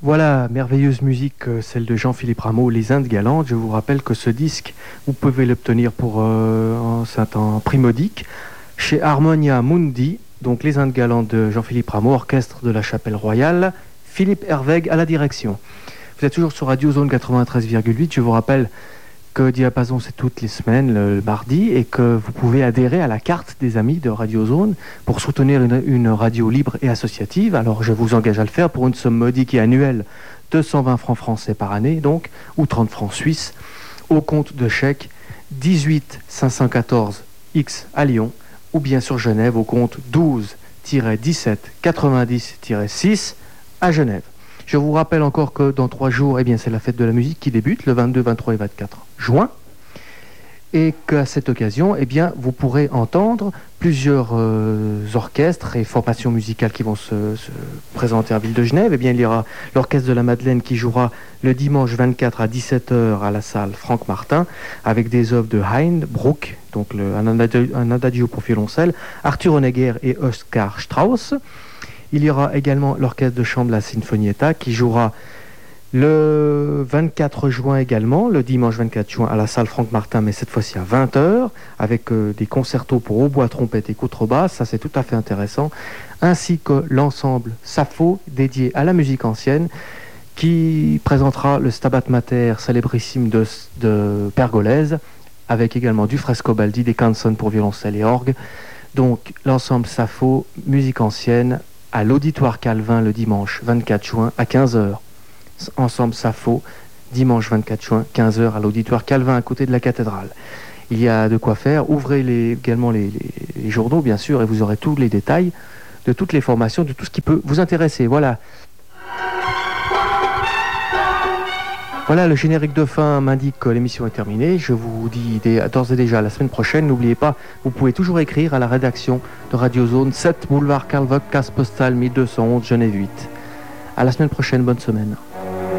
Voilà, merveilleuse musique, celle de Jean-Philippe Rameau, Les Indes Galantes. Je vous rappelle que ce disque, vous pouvez l'obtenir pour un prix modique chez Harmonia Mundi, donc Les Indes Galantes de Jean-Philippe Rameau, orchestre de la Chapelle Royale, Philippe Hervègue à la direction. Vous êtes toujours sur Radio Zone 93,8. Je vous rappelle que Diapason, c'est toutes les semaines, le mardi, et que vous pouvez adhérer à la carte des amis de Radio Zone pour soutenir une radio libre et associative. Alors, je vous engage à le faire pour une somme modique et annuelle, 220 francs français par année, donc, ou 30 francs suisses, au compte de chèque 18 514 X à Lyon, ou bien sur Genève, au compte 12-17 90-6 à Genève. Je vous rappelle encore que dans 3 jours, c'est la fête de la musique qui débute, le 22, 23 et 24 juin. Et qu'à cette occasion, vous pourrez entendre plusieurs orchestres et formations musicales qui vont se présenter en ville de Genève. Il y aura l'Orchestre de la Madeleine qui jouera le dimanche 24 à 17h à la salle Franck Martin, avec des œuvres de Hein, Bruch, donc un adagio pour violoncelle, Arthur Honegger et Oskar Strauss. Il y aura également l'orchestre de chambre La Sinfonietta qui jouera le 24 juin également, le dimanche 24 juin à la salle Franck Martin, mais cette fois-ci à 20h, avec des concertos pour hautbois, trompette et contrebasse, ça c'est tout à fait intéressant, ainsi que l'ensemble Sappho dédié à la musique ancienne, qui présentera le Stabat Mater célébrissime de Pergolèse, avec également du Frescobaldi, des canzoni pour violoncelle et orgue. Donc l'ensemble Sappho, musique ancienne, à l'Auditoire Calvin le dimanche 24 juin à 15h. Ensemble Sappho, dimanche 24 juin, 15h à l'Auditoire Calvin à côté de la cathédrale. Il y a de quoi faire. Ouvrez également les journaux, bien sûr, et vous aurez tous les détails de toutes les formations, de tout ce qui peut vous intéresser. Voilà. Voilà, le générique de fin m'indique que l'émission est terminée. Je vous dis d'ores et déjà à la semaine prochaine. N'oubliez pas, vous pouvez toujours écrire à la rédaction de Radio Zone, 7 boulevard Karl Vogt, case postale 1211, Genève 8. À la semaine prochaine, bonne semaine.